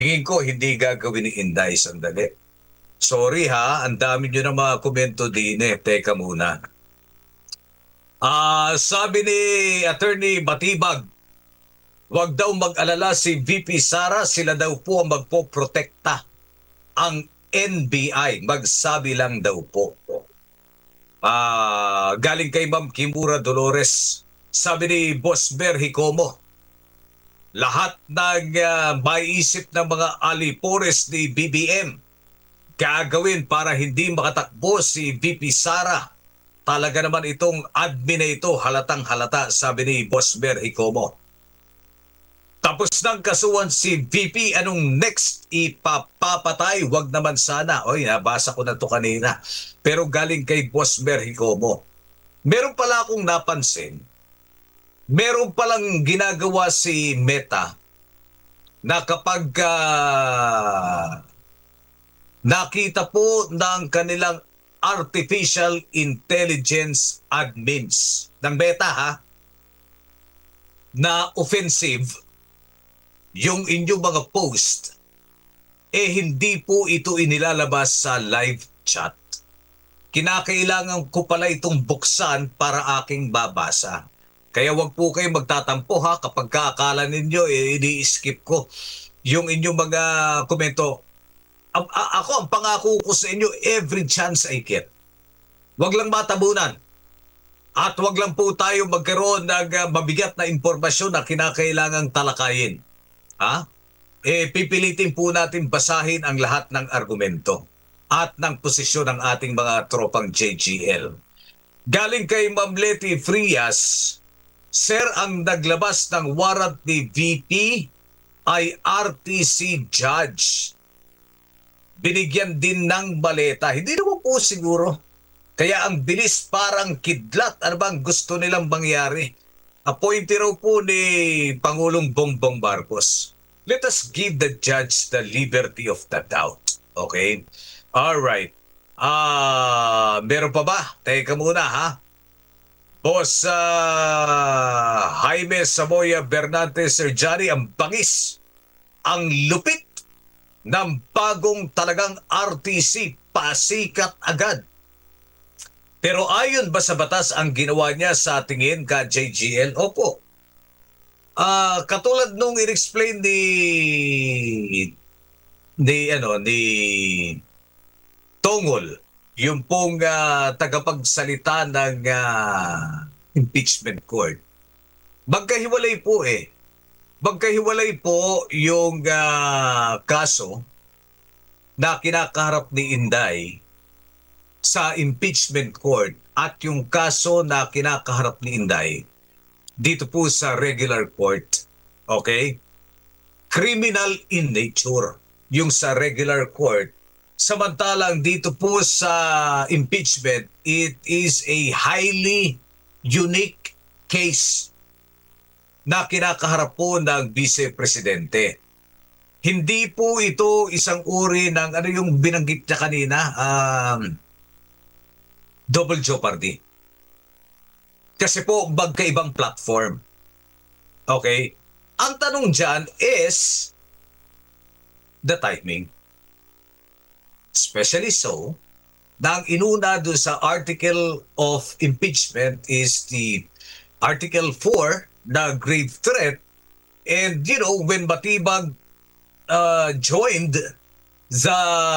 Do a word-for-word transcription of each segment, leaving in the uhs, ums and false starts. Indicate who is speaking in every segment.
Speaker 1: Tingin ko hindi gagawin ni Inday. Sandali. Sorry ha, ang dami nyo ng mga komento din eh. Teka muna. Ah, sabi ni Attorney Batibag, wag daw mag-alala si V P Sara, sila daw po ang magpoprotekta. Ang N B I, magsabi lang daw po. Ah, galing kay Ma'am Kimura Dolores. Sabi ni Boss Ber Hicomo, lahat ng uh, maiisip ng mga alipores ni B B M gagawin para hindi makatakbo si V P Sara. Talaga naman itong admin na ito halatang halata, sabi ni Boss Ber Hicomo. Tapos ng kasuhan si V P, anong next ipapapatay? Wag naman sana. Oy, nabasa ko na to kanina. Pero galing kay Boss Ber Hicomo. Meron pala akong napansin, meron palang ginagawa si Meta na kapag uh, nakita po ng kanilang artificial intelligence admins ng Meta ha, na offensive yung inyong mga post, eh hindi po ito inilalabas sa live chat. Kinakailangan ko pala itong buksan para aking babasa. Kaya wag po kayo magtatampo ha kapag kakala ninyo eh, ini-skip ko yung inyong mga komento. A- a- ako, ang pangako ko sa inyo, every chance I get. Wag lang matabunan. At wag lang po tayo magkaroon ng uh, mabigat na impormasyon na kinakailangang talakayin. Ha? Eh, pipilitin po natin basahin ang lahat ng argumento at ng posisyon ng ating mga tropang J G L. Galing kay Ma'am Leti Frias, Sir, ang naglabas ng warrant ni V P ay R T C judge. Binigyan din ng baleta. Hindi naman po siguro. Kaya ang bilis parang kidlat. Ano bang gusto nilang mangyari? Appointee raw po ni Pangulong Bongbong Marcos. Let us give the judge the liberty of the doubt. Okay? Alright. Ah, meron pa ba? Teka muna ha. Boss uh, Jaime Samoya Bernantes Serjani, ang bangis, ang lupit ng bagong talagang R T C, pasikat agad. Pero ayon ba sa batas ang ginawa niya sa tingin ka J G L? Opo. Ah, uh, katulad nung in-explain ni ni ano ni Tongol, yung pong uh, tagapagsalita ng uh, impeachment court. Magkahiwalay po eh. Magkahiwalay po yung uh, kaso na kinakaharap ni Inday sa impeachment court at yung kaso na kinakaharap ni Inday dito po sa regular court. Okay? Criminal in nature yung sa regular court. Samantalang dito po sa impeachment, it is a highly unique case na kinakaharap po ng Vice Presidente. Hindi po ito isang uri ng ano yung binanggit niya kanina, um, double jeopardy. Kasi po magkaibang platform. Okay? Ang tanong dyan is the timing. Especially so, na ang inuna doon sa article of impeachment is the Article four, the grave threat. And you know, when Batibag uh, joined the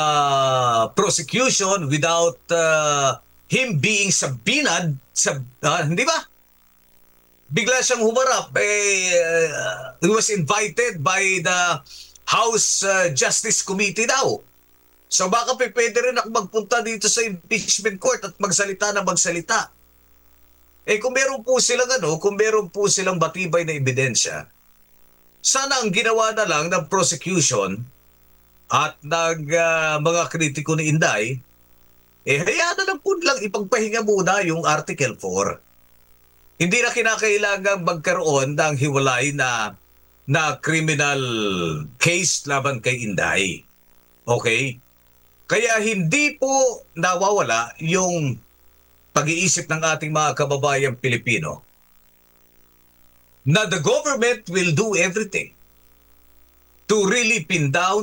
Speaker 1: prosecution without uh, him being subpoenaed, sub, uh, hindi ba? Bigla siyang humarap. Eh, uh, he was invited by the House uh, Justice Committee daw. So baka pwede rin ako magpunta dito sa impeachment court at magsalita na magsalita. Eh kung meron po silang ano, kung meron po silang batibay na ebidensya, sana ang ginawa na lang ng prosecution at ng uh, mga kritiko ni Inday, eh hayaan na lang po lang ipagpahinga muna yung Article four. Hindi na kinakailangan magkaroon ng hiwalay na na criminal case laban kay Inday. Okay? Kaya hindi po nawawala yung pag-iisip ng ating mga kababayang Pilipino na the government will do everything to to really pin down